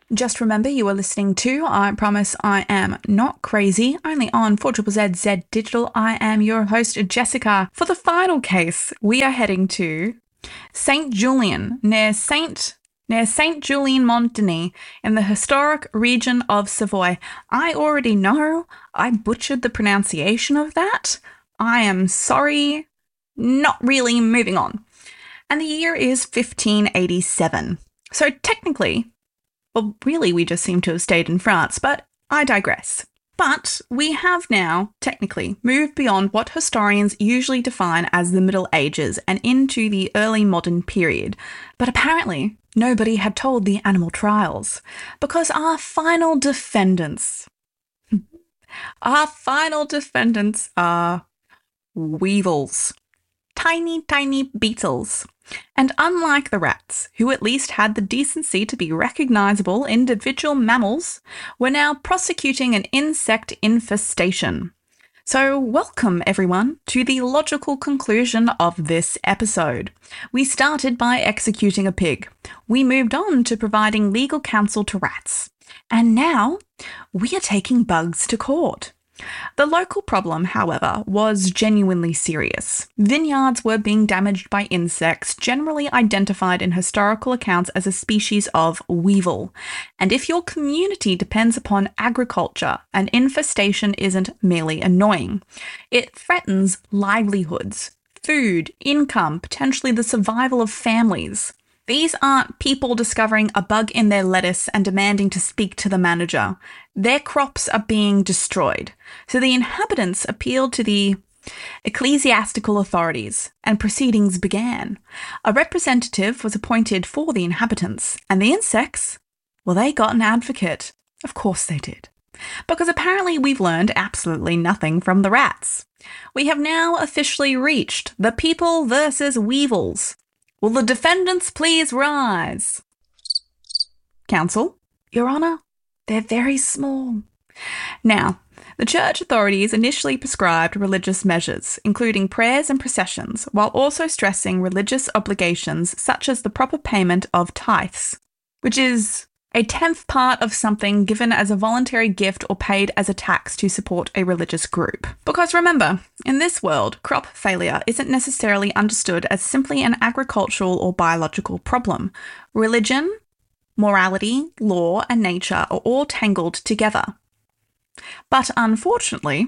Just remember you are listening to I Promise I Am Not Crazy, only on 4ZZZ Digital. I am your host, Jessica. For the final case, we are heading to Saint Julien, near Saint Julien Mont-Denis, in the historic region of Savoy. I already know I butchered the pronunciation of that. I am sorry. Not really. Moving on. And the year is 1587. So technically, well, really, we just seem to have stayed in France, but I digress. But we have now, technically, moved beyond what historians usually define as the Middle Ages and into the early modern period. But apparently, nobody had told the animal trials, because our final defendants are weevils. Tiny, tiny beetles. And unlike the rats, who at least had the decency to be recognisable individual mammals, we're now prosecuting an insect infestation. So welcome, everyone, to the logical conclusion of this episode. We started by executing a pig. We moved on to providing legal counsel to rats. And now we are taking bugs to court. The local problem, however, was genuinely serious. Vineyards were being damaged by insects, generally identified in historical accounts as a species of weevil. And if your community depends upon agriculture, an infestation isn't merely annoying. It threatens livelihoods, food, income, potentially the survival of families. These aren't people discovering a bug in their lettuce and demanding to speak to the manager. Their crops are being destroyed. So the inhabitants appealed to the ecclesiastical authorities, and proceedings began. A representative was appointed for the inhabitants, and the insects, well, they got an advocate. Of course they did. Because apparently we've learned absolutely nothing from the rats. We have now officially reached the people versus weevils. Will the defendants please rise? Counsel, Your Honour, they're very small. Now, the church authorities initially prescribed religious measures, including prayers and processions, while also stressing religious obligations such as the proper payment of tithes, which is a 10th part of something given as a voluntary gift or paid as a tax to support a religious group. Because remember, in this world, crop failure isn't necessarily understood as simply an agricultural or biological problem. Religion, morality, law, and nature are all tangled together. But unfortunately,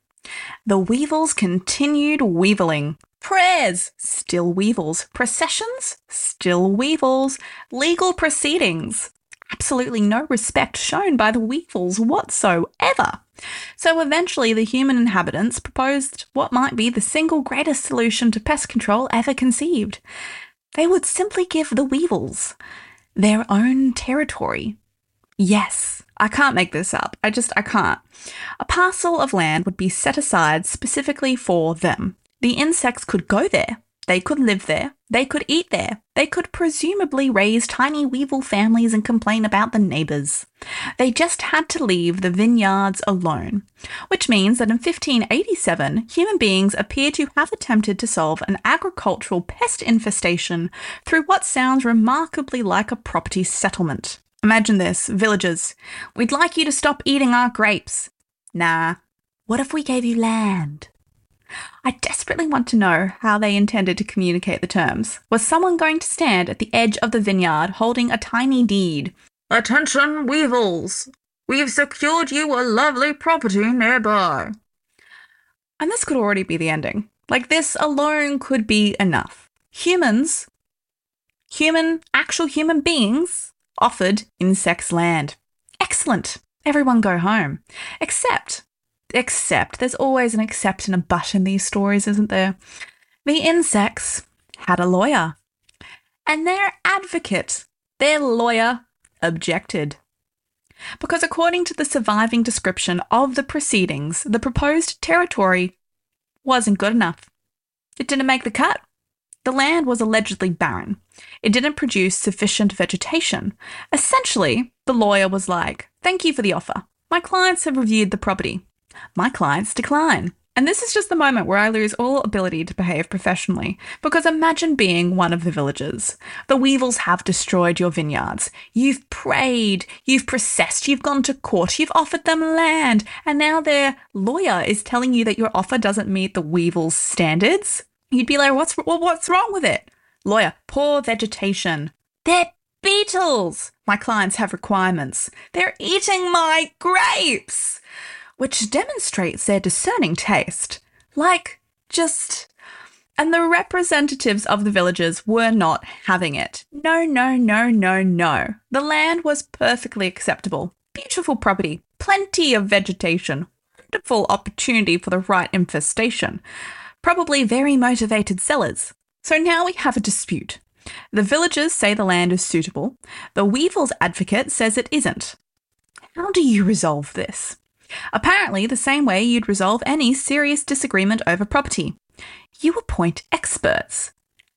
the weevils continued weeviling. Prayers, still weevils. Processions, still weevils. Legal proceedings, absolutely no respect shown by the weevils whatsoever. So eventually the human inhabitants proposed what might be the single greatest solution to pest control ever conceived. They would simply give the weevils their own territory. Yes, I can't make this up. I can't. A parcel of land would be set aside specifically for them. The insects could go there. They could live there. They could eat there. They could presumably raise tiny weevil families and complain about the neighbours. They just had to leave the vineyards alone, which means that in 1587, human beings appear to have attempted to solve an agricultural pest infestation through what sounds remarkably like a property settlement. Imagine this, villagers. We'd like you to stop eating our grapes. Nah, what if we gave you land? I desperately want to know how they intended to communicate the terms. Was someone going to stand at the edge of the vineyard holding a tiny deed? Attention, weevils! We've secured you a lovely property nearby. And this could already be the ending. Like, this alone could be enough. Actual human beings offered insects land. Excellent. Everyone go home. Except, there's always an except and a but in these stories, isn't there? The insects had a lawyer. And their advocate, their lawyer, objected. Because according to the surviving description of the proceedings, the proposed territory wasn't good enough. It didn't make the cut. The land was allegedly barren. It didn't produce sufficient vegetation. Essentially, the lawyer was like, "Thank you for the offer. My clients have reviewed the property. My clients decline." And this is just the moment where I lose all ability to behave professionally. Because imagine being one of the villagers. The weevils have destroyed your vineyards. You've prayed, you've processed, you've gone to court, you've offered them land, and now their lawyer is telling you that your offer doesn't meet the weevils' standards. You'd be like, what's wrong with it? Lawyer, poor vegetation. They're beetles. My clients have requirements. They're eating my grapes. Which demonstrates their discerning taste. And the representatives of the villagers were not having it. No, no, no, no, no. The land was perfectly acceptable. Beautiful property, plenty of vegetation, wonderful opportunity for the right infestation. Probably very motivated sellers. So now we have a dispute. The villagers say the land is suitable. The weevil's advocate says it isn't. How do you resolve this? Apparently, the same way you'd resolve any serious disagreement over property. You appoint experts.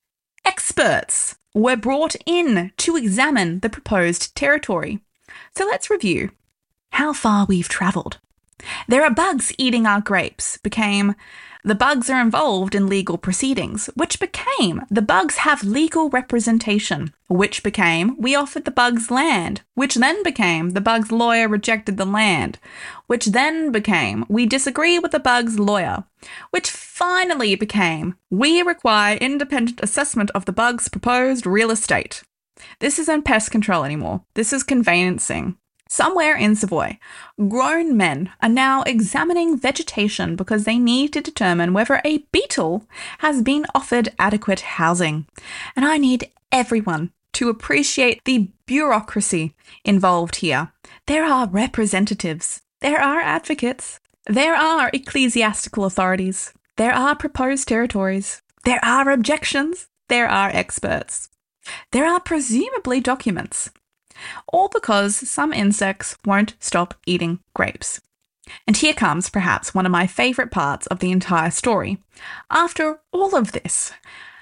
Experts were brought in to examine the proposed territory. So let's review how far we've travelled. There are bugs eating our grapes became the bugs are involved in legal proceedings, which became the bugs have legal representation, which became we offered the bugs land, which then became the bugs lawyer rejected the land, which then became we disagree with the bugs lawyer, which finally became we require independent assessment of the bugs proposed real estate. This isn't pest control anymore. This is conveyancing. Somewhere in Savoy, grown men are now examining vegetation because they need to determine whether a beetle has been offered adequate housing. And I need everyone to appreciate the bureaucracy involved here. There are representatives, there are advocates, there are ecclesiastical authorities, there are proposed territories, there are objections, there are experts, there are presumably documents. All because some insects won't stop eating grapes. And here comes perhaps one of my favourite parts of the entire story. After all of this,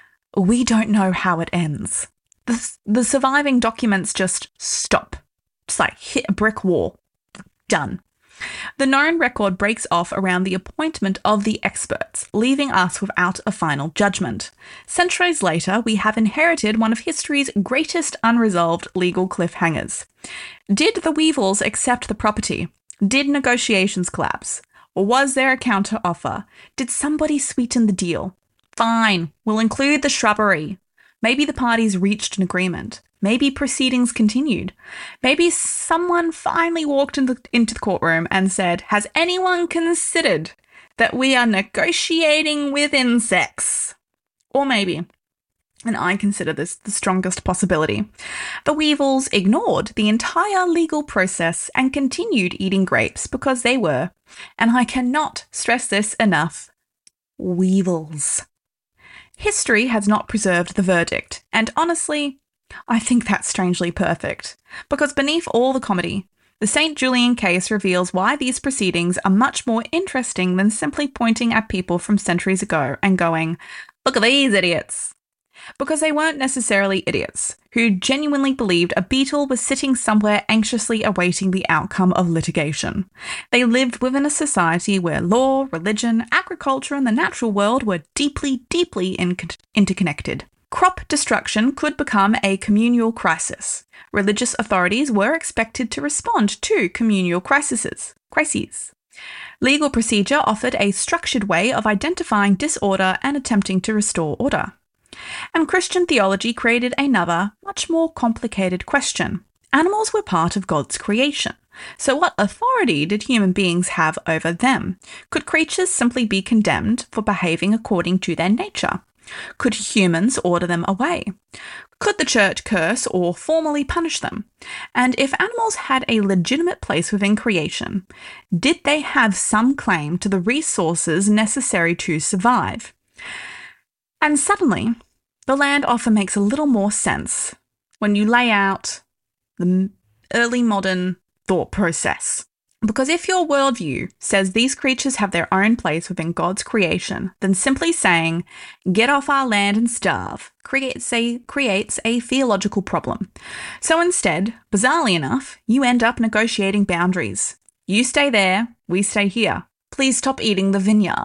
we don't know how it ends. The surviving documents just stop. It's like hit a brick wall. Done. The known record breaks off around the appointment of the experts, leaving us without a final judgment. Centuries later, we have inherited one of history's greatest unresolved legal cliffhangers. Did the weevils accept the property? Did negotiations collapse? Or was there a counter-offer? Did somebody sweeten the deal? Fine, we'll include the shrubbery. Maybe the parties reached an agreement. Maybe proceedings continued. Maybe someone finally walked into the courtroom and said, has anyone considered that we are negotiating with insects? Or maybe, and I consider this the strongest possibility, the weevils ignored the entire legal process and continued eating grapes because they were, and I cannot stress this enough, weevils. History has not preserved the verdict, and honestly, I think that's strangely perfect, because beneath all the comedy, the St. Julian case reveals why these proceedings are much more interesting than simply pointing at people from centuries ago and going, look at these idiots. Because they weren't necessarily idiots, who genuinely believed a beetle was sitting somewhere anxiously awaiting the outcome of litigation. They lived within a society where law, religion, agriculture, and the natural world were deeply, deeply interconnected. Crop destruction could become a communal crisis. Religious authorities were expected to respond to communal crises. Legal procedure offered a structured way of identifying disorder and attempting to restore order. And Christian theology created another, much more complicated question. Animals were part of God's creation. So what authority did human beings have over them? Could creatures simply be condemned for behaving according to their nature? Could humans order them away? Could the church curse or formally punish them? And if animals had a legitimate place within creation, did they have some claim to the resources necessary to survive? And suddenly, the land offer makes a little more sense when you lay out the early modern thought process. Because if your worldview says these creatures have their own place within God's creation, then simply saying, get off our land and starve, creates a theological problem. So instead, bizarrely enough, you end up negotiating boundaries. You stay there, we stay here. Please stop eating the vineyard.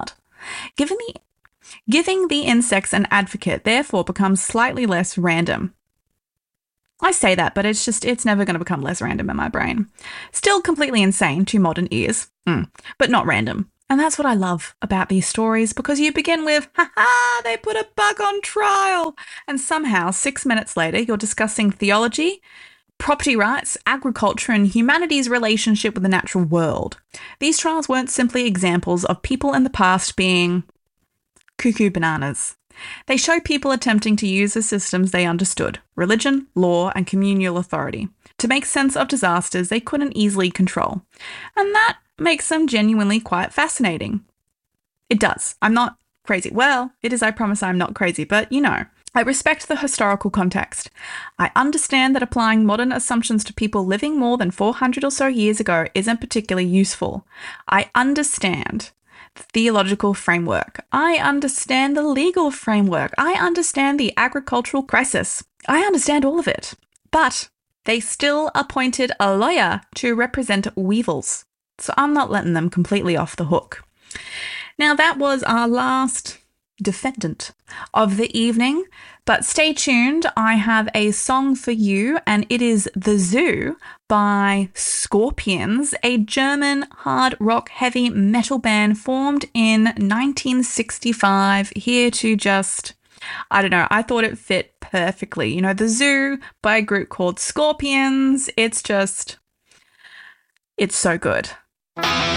Giving the insects an advocate therefore becomes slightly less random. I say that, but it's never going to become less random in my brain. Still completely insane to modern ears, but not random. And that's what I love about these stories, because you begin with, they put a bug on trial. And somehow, 6 minutes later, you're discussing theology, property rights, agriculture, and humanity's relationship with the natural world. These trials weren't simply examples of people in the past being cuckoo bananas. They show people attempting to use the systems they understood, religion, law, and communal authority, to make sense of disasters they couldn't easily control. And that makes them genuinely quite fascinating. It does. I'm not crazy. Well, it is, I promise I'm not crazy, but I respect the historical context. I understand that applying modern assumptions to people living more than 400 or so years ago isn't particularly useful. I understand the theological framework. I understand the legal framework. I understand the agricultural crisis. I understand all of it. But they still appointed a lawyer to represent weevils. So I'm not letting them completely off the hook. Now, that was our last defendant of the evening, but stay tuned. I have a song for you, and it is The Zoo by Scorpions, a German hard rock heavy metal band formed in 1965, here to just, I don't know, I thought it fit perfectly. The Zoo by a group called Scorpions. It's so good.